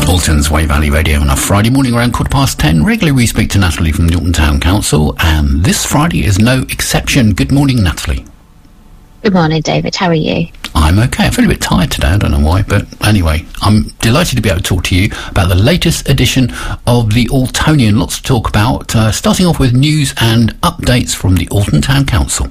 Alton's Way Valley Radio on a Friday morning around 10:15. Regularly we speak to Natalie from the Alton Town Council, and this Friday is no exception. Good morning, Natalie. Good morning, David. How are you? I'm okay. I feel a bit tired today. I don't know why, but anyway, I'm delighted to be able to talk to you about the latest edition of the Altonian. Lots to talk about, starting off with news and updates from the Alton Town Council.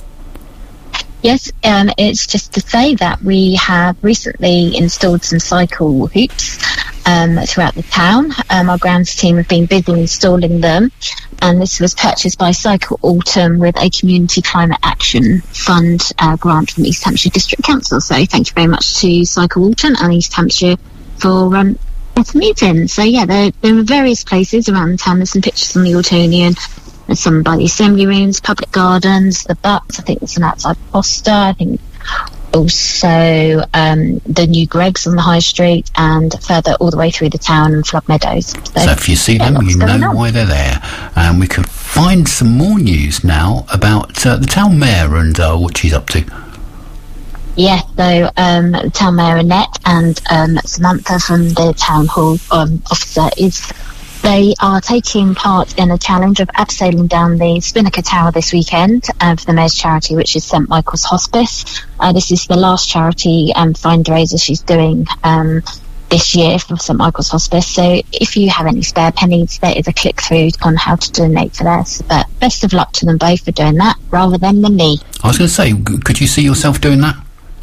Yes, it's just to say that we have recently installed some cycle hoops throughout the town. Our grounds team have been busy installing them, and this was purchased by Cycle Alton with a Community Climate Action Fund grant from East Hampshire District Council. So thank you very much to Cycle Alton and East Hampshire for meeting. So yeah, they're in various places around the town. There's some pictures on the Altonian. There's some by the assembly rooms, public gardens, the butts. I think there's some outside Foster. I think also the new Greggs on the High Street, and further all the way through the town and Flood Meadows. So if you see them, you know why they're there. And we can find some more news now about the town mayor and what she's up to. Yes, so the town mayor Annette and Samantha from the town hall officer they are taking part in a challenge of abseiling down the Spinnaker Tower this weekend for the Mayor's charity, which is St Michael's Hospice. This is the last charity fundraiser she's doing this year for St Michael's Hospice. So if you have any spare pennies, there is a click-through on how to donate for this. But best of luck to them both for doing that, rather than me. I was going to say, could you see yourself doing that?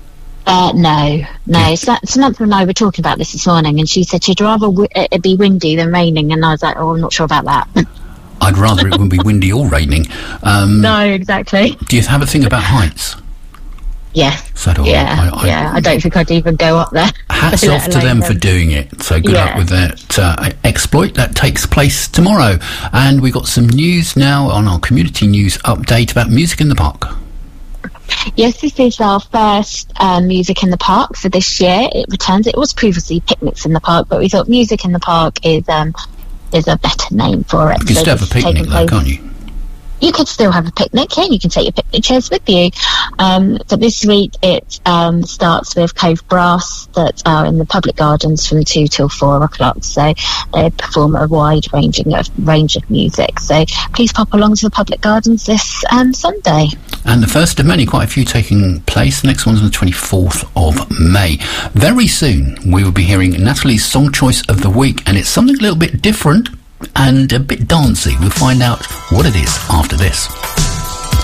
No. Yeah. Samantha and I were talking about this morning, and she said she'd rather it be windy than raining, and I was like, I'm not sure about that. I'd rather it wouldn't be windy or raining. No, exactly. Do you have a thing about heights? Yes. So do I. I don't think I'd even go up there. Hats off to them for doing it. So good luck with that exploit. That takes place tomorrow. And we've got some news now on our community news update about Music in the Park. Yes, this is our first Music in the Park for this year. It returns. It was previously Picnics in the Park, but we thought Music in the Park is a better name for it. You can still have a picnic though, can't you? You could still have a picnic, and you can take your picnic chairs with you. So this week it starts with Cove Brass that are in the public gardens from 2 till 4 o'clock. So they perform a wide range of music. So please pop along to the public gardens this Sunday. And the first of many, quite a few taking place. The next one's on the 24th of May. Very soon we will be hearing Natalie's Song Choice of the Week, and it's something a little bit different and a bit dancey. We'll find out what it is after this.